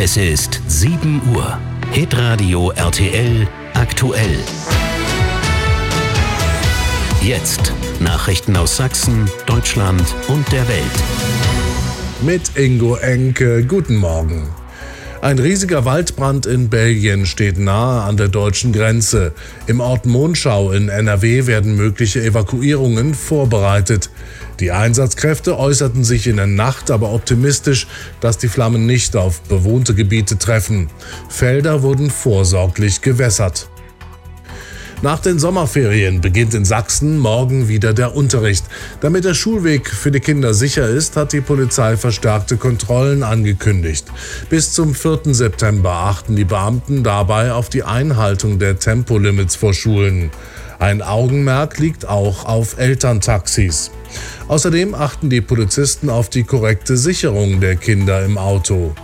Es ist 7 Uhr. Hitradio RTL aktuell. Jetzt Nachrichten aus Sachsen, Deutschland und der Welt. Mit Ingo Enke, guten Morgen. Ein riesiger Waldbrand in Belgien steht nahe an der deutschen Grenze. Im Ort Monschau in NRW werden mögliche Evakuierungen vorbereitet. Die Einsatzkräfte äußerten sich in der Nacht aber optimistisch, dass die Flammen nicht auf bewohnte Gebiete treffen. Felder wurden vorsorglich gewässert. Nach den Sommerferien beginnt in Sachsen morgen wieder der Unterricht. Damit der Schulweg für die Kinder sicher ist, hat die Polizei verstärkte Kontrollen angekündigt. Bis zum 4. September achten die Beamten dabei auf die Einhaltung der Tempolimits vor Schulen. Ein Augenmerk liegt auch auf Elterntaxis. Außerdem achten die Polizisten auf die korrekte Sicherung der Kinder im Auto.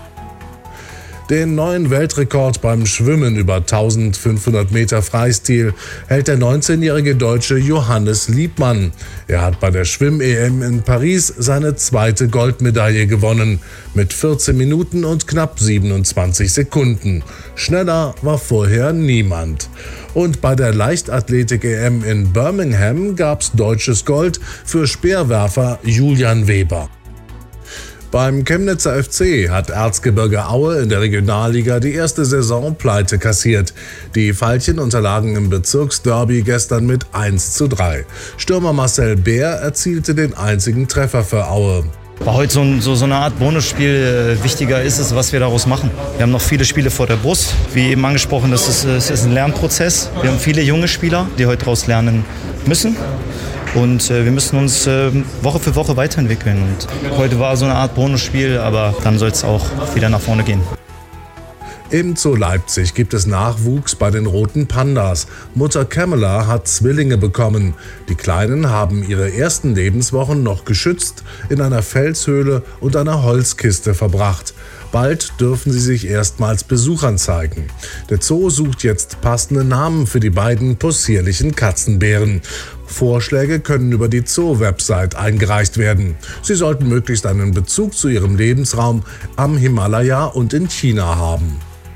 Den neuen Weltrekord beim Schwimmen über 1500 Meter Freistil hält der 19-jährige Deutsche Johannes Liebmann. Er hat bei der Schwimm-EM in Paris seine zweite Goldmedaille gewonnen, mit 14 Minuten und knapp 27 Sekunden. Schneller war vorher niemand. Und bei der Leichtathletik-EM in Birmingham gab's deutsches Gold für Speerwerfer Julian Weber. Beim Chemnitzer FC hat Erzgebirge Aue in der Regionalliga die erste Saisonpleite kassiert. Die Veilchen unterlagen im Bezirksderby gestern mit 1:3. Stürmer Marcel Bär erzielte den einzigen Treffer für Aue. War heute so eine Art Bonusspiel. Wichtiger ist es, was wir daraus machen. Wir haben noch viele Spiele vor der Brust. Wie eben angesprochen, das ist ein Lernprozess. Wir haben viele junge Spieler, die heute daraus lernen müssen. Und wir müssen uns Woche für Woche weiterentwickeln. Und heute war so eine Art Bonusspiel, aber dann soll es auch wieder nach vorne gehen. Im Zoo Leipzig gibt es Nachwuchs bei den roten Pandas. Mutter Camilla hat Zwillinge bekommen. Die Kleinen haben ihre ersten Lebenswochen noch geschützt in einer Felshöhle und einer Holzkiste verbracht. Bald dürfen sie sich erstmals Besuchern zeigen. Der Zoo sucht jetzt passende Namen für die beiden possierlichen Katzenbären. Vorschläge können über die Zoo-Website eingereicht werden. Sie sollten möglichst einen Bezug zu ihrem Lebensraum am Himalaya und in China haben.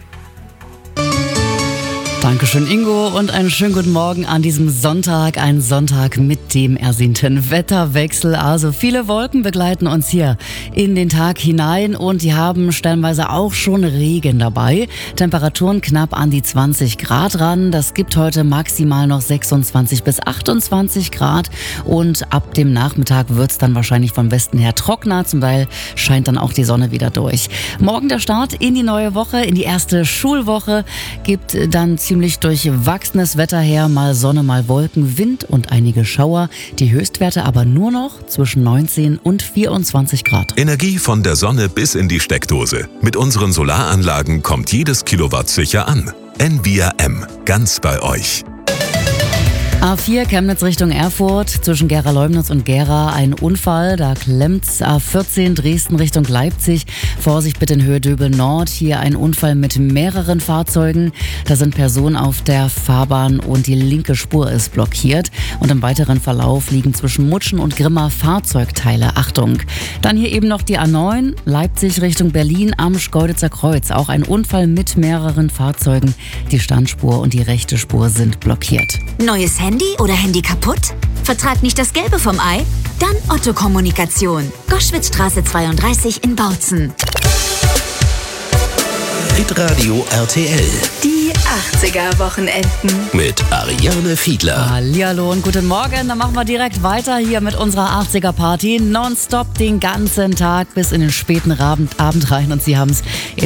Dankeschön, Ingo, und einen schönen guten Morgen an diesem Sonntag. Ein Sonntag mit dem ersehnten Wetterwechsel. Also viele Wolken begleiten uns hier in den Tag hinein und die haben stellenweise auch schon Regen dabei. Temperaturen knapp an die 20 Grad ran. Das gibt heute maximal noch 26 bis 28 Grad und ab dem Nachmittag wird es dann wahrscheinlich vom Westen her trockener. Zum Teil scheint dann auch die Sonne wieder durch. Morgen der Start in die neue Woche, in die erste Schulwoche, gibt dann ziemlich durchwachsenes Wetter her, mal Sonne, mal Wolken, Wind und einige Schauer. Die Höchstwerte aber nur noch zwischen 19 und 24 Grad. Energie von der Sonne bis in die Steckdose. Mit unseren Solaranlagen kommt jedes Kilowatt sicher an. Envia M, ganz bei euch. A4 Chemnitz Richtung Erfurt, zwischen Gera-Leumnitz und Gera ein Unfall, da klemmt's. A14 Dresden Richtung Leipzig, Vorsicht bitte in Höhe Döbel Nord, hier ein Unfall mit mehreren Fahrzeugen. Da sind Personen auf der Fahrbahn und die linke Spur ist blockiert. Und im weiteren Verlauf liegen zwischen Mutschen und Grimma Fahrzeugteile. Achtung! Dann hier eben noch die A9, Leipzig Richtung Berlin am Schkeuditzer Kreuz. Auch ein Unfall mit mehreren Fahrzeugen. Die Standspur und die rechte Spur sind blockiert. Neues Handy oder Handy kaputt? Vertrag nicht das Gelbe vom Ei? Dann Otto Kommunikation. Goschwitzstraße 32 in Bautzen. Hitradio RTL. Die 80er-Wochenenden. Mit Ariane Fiedler. Hallihallo und guten Morgen. Dann machen wir direkt weiter hier mit unserer 80er-Party. Nonstop den ganzen Tag bis in den späten Abend rein. Und Sie haben es